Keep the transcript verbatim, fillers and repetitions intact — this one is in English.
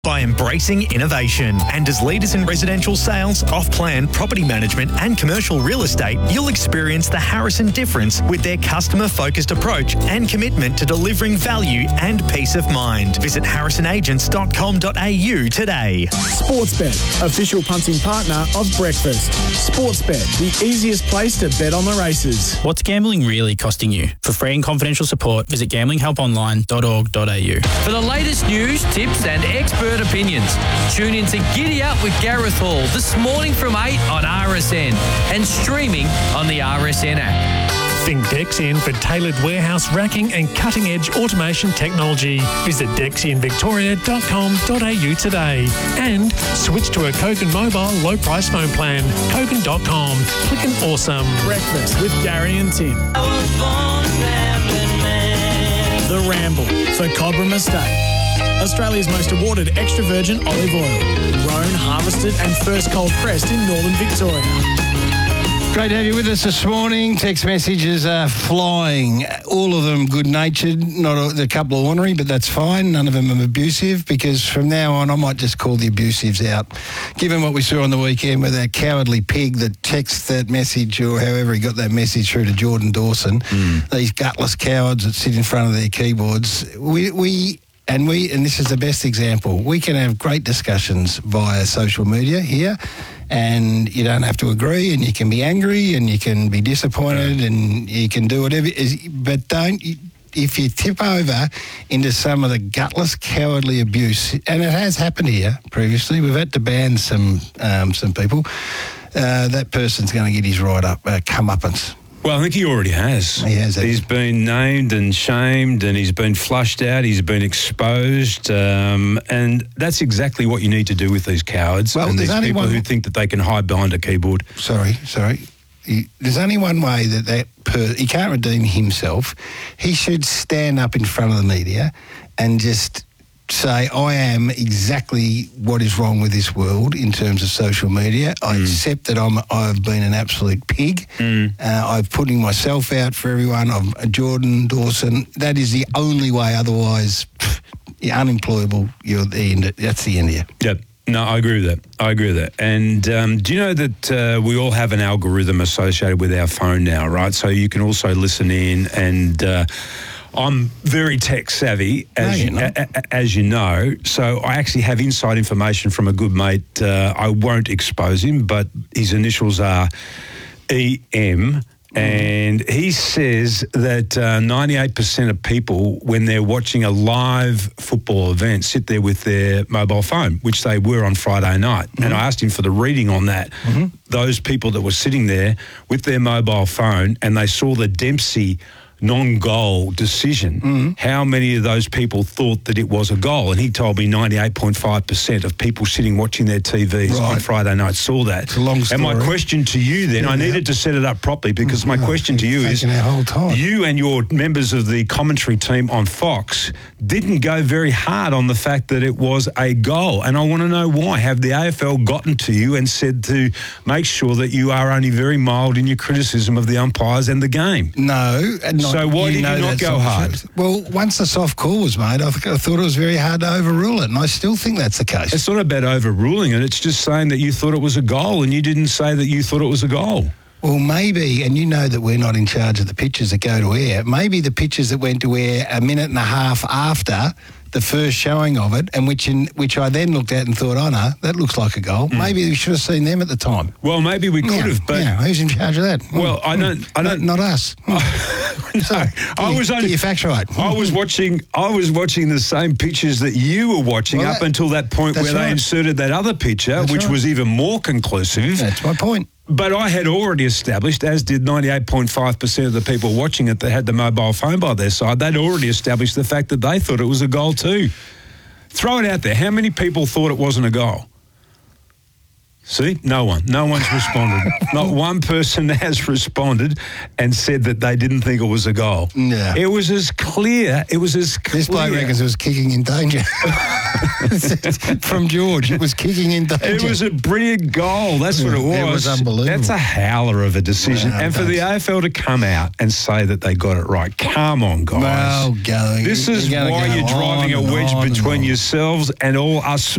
by embracing innovation. And as leaders in residential sales, off-plan, property management and commercial real estate, you'll experience the Harrison difference with their customer-focused approach and commitment to delivering value and peace of mind. Visit harrison agents dot com dot a u today. Sportsbet, official punting partner of breakfast. Sportsbet, the easiest place to bet on the races. What's gambling really costing you? For free and confidential support, visit gambling help online dot org dot a u. For the latest news, tips and expert opinions, tune in to Giddy Up with Gareth Hall this morning from eight on R S N and streaming on the R S N app. Think Dexian for tailored warehouse racking and cutting-edge automation technology. Visit dexian victoria dot com dot a u today and switch to a Kogan mobile low-price phone plan. Kogan dot com. Click and awesome. Breakfast with Gary and Tim. The Ramble for Cobram Estate. Australia's most awarded extra virgin olive oil. Grown, harvested and first cold pressed in northern Victoria. Great to have you with us this morning. Text messages are flying. All of them good-natured, not a, a couple of ornery, but that's fine. None of them are abusive, because from now on I might just call the abusives out. Given what we saw on the weekend with that cowardly pig that texts that message, or however he got that message through to Jordan Dawson, mm. these gutless cowards that sit in front of their keyboards, we... we And we, and this is the best example, we can have great discussions via social media here, and you don't have to agree, and you can be angry, and you can be disappointed, and you can do whatever. But don't, if you tip over into some of the gutless, cowardly abuse, and it has happened here previously, we've had to ban some um, some people, uh, that person's going to get his right up, uh, comeuppance. Well, I think he already has. He has. He's been named and shamed, and he's been flushed out. He's been exposed, um, and that's exactly what you need to do with these cowards well, and these people one... who think that they can hide behind a keyboard. Sorry, sorry. He, there's only one way that that per, he can't redeem himself. He should stand up in front of the media and just say, I am exactly what is wrong with this world in terms of social media. I mm. accept that I'm, I've been an absolute pig. Mm. Uh, I'm putting myself out for everyone. I'm uh, Jordan Dawson. That is the only way. Otherwise, pff, you're unemployable. You're the end. That's the end of you. Yep. No, I agree with that. I agree with that. And um, do you know that uh, we all have an algorithm associated with our phone now, right? So you can also listen in and... Uh, I'm very tech savvy, as, no, you, a, a, as you know, so I actually have inside information from a good mate. Uh, I won't expose him, but his initials are E M, and he says that uh, ninety-eight percent of people, when they're watching a live football event, sit there with their mobile phone, which they were on Friday night. Mm-hmm. And I asked him for the reading on that. Mm-hmm. Those people that were sitting there with their mobile phone and they saw the Dempsey non-goal decision, mm-hmm. how many of those people thought that it was a goal? And he told me ninety-eight point five percent of people sitting watching their T Vs right. on Friday night saw that. It's a long story. And my question to you then, yeah, I needed yeah. to set it up properly, because my oh, question to you is, our whole time. You and your members of the commentary team on Fox didn't go very hard on the fact that it was a goal. And I want to know why. Have the A F L gotten to you and said to make sure that you are only very mild in your criticism of the umpires and the game? No, not. So why did you not go hard? Well, once the soft call was made, I, th- I thought it was very hard to overrule it, and I still think that's the case. It's not about overruling it. It's just saying that you thought it was a goal, and you didn't say that you thought it was a goal. Well, maybe, and you know that we're not in charge of the pitches that go to air, maybe the pitches that went to air a minute and a half after the first showing of it, and which in, which I then looked at and thought, oh no, that looks like a goal. Mm. Maybe we should have seen them at the time. Well, maybe we could yeah, have, but yeah, who's in charge of that? Well, mm. I don't, I don't, not, not us. no, so, I was only get your facts right. I was watching, I was watching the same pictures that you were watching well, up that, until that point where right. they inserted that other picture, that's which right. was even more conclusive. That's my point. But I had already established, as did ninety-eight point five percent of the people watching it that had the mobile phone by their side, they'd already established the fact that they thought it was a goal too. Throw it out there. How many people thought it wasn't a goal? See, no one. No one's responded. Not one person has responded and said that they didn't think it was a goal. Yeah. It was as clear. It was as clear. This bloke reckons it was kicking in danger. From George, it was kicking in danger. It was a brilliant goal. That's what it was. It was unbelievable. That's a howler of a decision. Well, and for the A F L to come out and say that they got it right. Come on, guys. Well, going. This is you're why go you're driving a wedge between yourselves and all us